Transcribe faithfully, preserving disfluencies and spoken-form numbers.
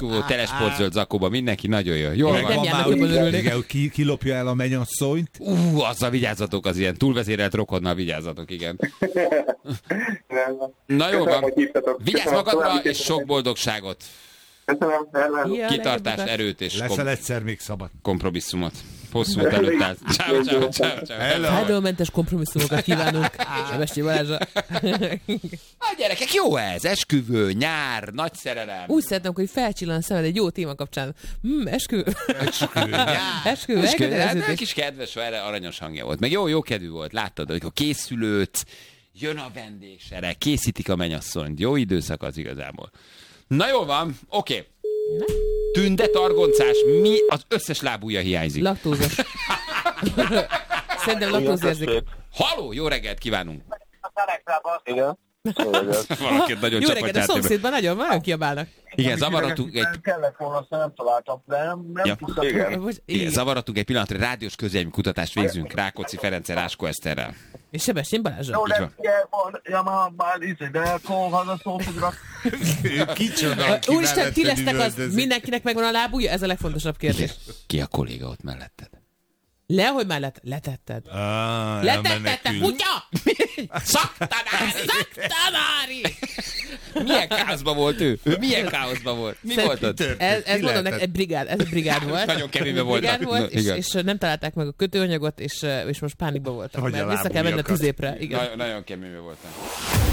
esküvó, telesportzöld zakóba, mindenki nagyon jó. Jól Nem van. járnak, jobban örülnék. Igen, ki, kilopja el a mennyasszonyt. Ú, azzal vigyázzatok, az ilyen túlvezérelt rokonnal vigyázzatok, igen. Na jó van. Vigyázz magadra, és sok boldogságot. Köszönöm. Ja, Kitartás, legjobb. erőt és Leszel kom- egyszer még szabad. kompromisszumot. Hosszú út előtt állt. Ciao, ciao, ciao, ciao. Hello. Fájdalommentes kompromisszumokat kívánunk. Sebessé Balázsra. A gyerekek, jó ez, esküvő, nyár, nagy szerelem. Úgy szeretném, hogy felcsillan a szemed egy jó téma kapcsán. Hmm, eskü. Esküvő. Eskü. És hát elköteleződés. egy kis kedves, erre aranyos hangja volt. Meg jó, jó kedvű volt, láttad, amikor készülőt, jön a vendégsere, készítik a mennyasszonyt. Jó időszak az igazából. Na jó van, oké. Okay. Tünde, targoncás, mi az összes lábúja hiányzik. Laktózos. Szerintem laktózérzék. Haló, jó reggelt kívánunk. Igen. Valakit nagyon Jó csapott reggelt, a játékba. szomszédban nagyon, nagyon kiabálnak. Igen, zavarodtunk egy... Kellett volna, azt nem találtam, de nem, nem Ja. tudtam. Most, Igen, igen. zavarodtunk egy pillanatra, rádiós közélmű kutatást végzünk Rákóczi Ferenccel, Ráskó Eszterrel. És Sebestyén Balázsra. Jó, Így de van. ugye van, ja már, már izé, de akkor hazaszófogra. Kicsoda, ki Úristen, ti melletted lesztek az, üvöltözik. mindenkinek megvan a lábúja? Ez a legfontosabb kérdés. Ki a kolléga ott melletted? Le, hogy már let, letetted. Ah, Letetted, te elmenekült. kutya! Szaktanári! Szaktanári! Milyen káoszban volt ő? Ő milyen káoszban volt? Mi Szerint- volt ott? Ez, ez Ki mondom, lehetett? egy brigád, ez egy brigád volt. Nagyon keményben Brigád voltak. volt, Na, és, igen. és nem találták meg a kötőanyagot, és, és most pánikba voltak. Hogy Mert a vissza kell menni a lábújakat. tüzépre. Igen. Nagyon, nagyon keményben voltam.